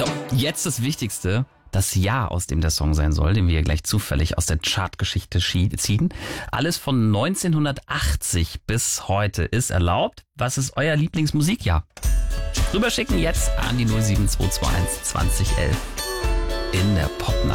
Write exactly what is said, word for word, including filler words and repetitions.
So, jetzt das Wichtigste. Das Jahr, aus dem der Song sein soll, den wir hier gleich zufällig aus der Chartgeschichte ziehen. Alles von neunzehnhundertachtzig bis heute ist erlaubt. Was ist euer Lieblingsmusikjahr? Rüberschicken jetzt an die null sieben zwei zwei eins zwanzig elf in der Pop